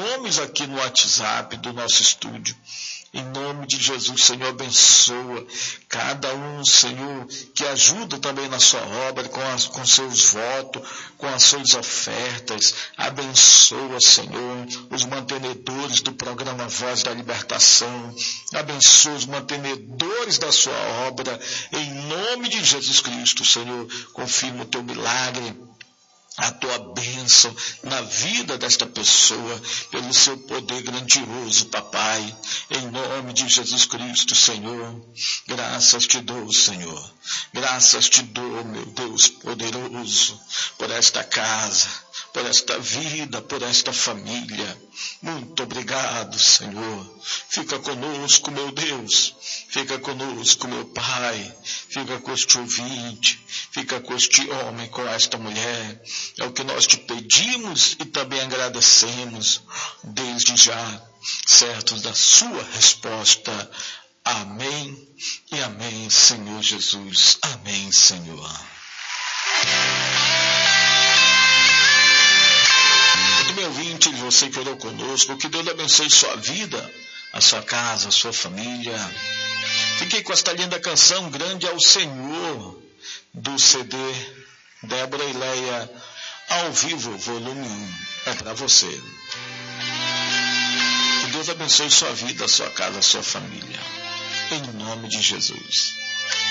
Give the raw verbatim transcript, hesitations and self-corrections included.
nomes aqui no WhatsApp do nosso estúdio. Em nome de Jesus, Senhor, abençoa cada um, Senhor, que ajuda também na sua obra, com, as, com seus votos, com as suas ofertas. Abençoa, Senhor, os mantenedores do programa Voz da Libertação. Abençoa os mantenedores da sua obra. Em nome de Jesus Cristo, Senhor, confirma o teu milagre, a tua bênção na vida desta pessoa, pelo seu poder grandioso, papai, em nome de Jesus Cristo, Senhor. Graças te dou, Senhor, graças te dou, meu Deus poderoso, por esta casa, por esta vida, por esta família. Muito obrigado, Senhor. Fica conosco, meu Deus, fica conosco, meu Pai, fica com este ouvinte, fica com este homem, com esta mulher. É o que nós te pedimos e também agradecemos, desde já, certos da sua resposta. Amém e amém, Senhor Jesus. Amém, Senhor. Muito meu ouvinte, você que orou conosco, que Deus abençoe sua vida, a sua casa, a sua família. Fiquei com esta linda canção, Grande é o Senhor, do C D Débora e Leia, ao vivo, volume um. É para você. Que Deus abençoe sua vida, a sua casa, a sua família. Em nome de Jesus.